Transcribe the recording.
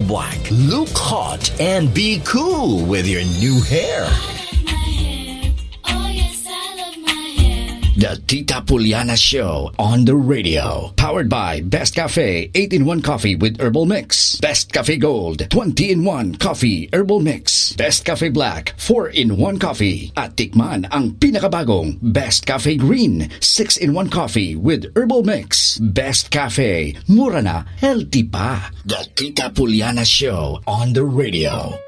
black, look hot, and be cool with your new hair. The Tita Puliana Show on the radio. Powered by Best Cafe 8-in-1 Coffee with Herbal Mix. Best Cafe Gold 20-in-1 Coffee Herbal Mix. Best Cafe Black 4-in-1 Coffee. At tikman ang pinakabagong Best Cafe Green 6-in-1 Coffee with Herbal Mix. Best Cafe. Mura na, healthy pa. The Tita Puliana Show on the radio.